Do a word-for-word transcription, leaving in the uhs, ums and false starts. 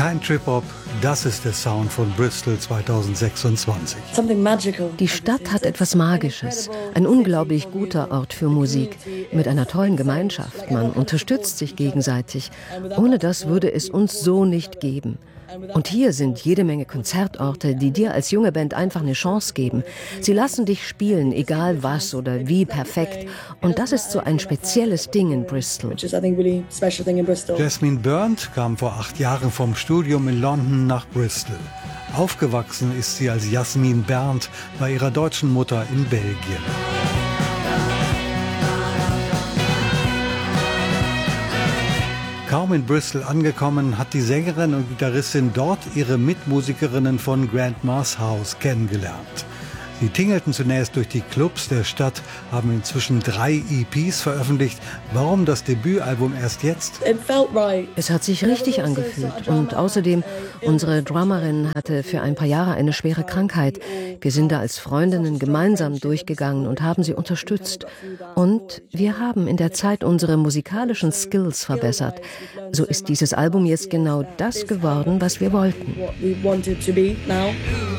Kein Trip-Hop, das ist der Sound von Bristol zweitausendsechsundzwanzig. Die Stadt hat etwas Magisches, ein unglaublich guter Ort für Musik, mit einer tollen Gemeinschaft. Man unterstützt sich gegenseitig. Ohne das würde es uns so nicht geben. Und hier sind jede Menge Konzertorte, die dir als junge Band einfach eine Chance geben. Sie lassen dich spielen, egal was oder wie perfekt. Und das ist so ein spezielles Ding in Bristol. Jasmine Burnt kam vor acht Jahren vom Studium in London nach Bristol. Aufgewachsen ist sie als Jasmin Berndt bei ihrer deutschen Mutter in Belgien. Kaum in Bristol angekommen, hat die Sängerin und Gitarristin dort ihre Mitmusikerinnen von Grandma's House kennengelernt. Sie tingelten zunächst durch die Clubs der Stadt, haben inzwischen drei E Ps veröffentlicht. Warum das Debütalbum erst jetzt? Es hat sich richtig angefühlt. Und außerdem, unsere Drummerin hatte für ein paar Jahre eine schwere Krankheit. Wir sind da als Freundinnen gemeinsam durchgegangen und haben sie unterstützt. Und wir haben in der Zeit unsere musikalischen Skills verbessert. So ist dieses Album jetzt genau das geworden, was wir wollten.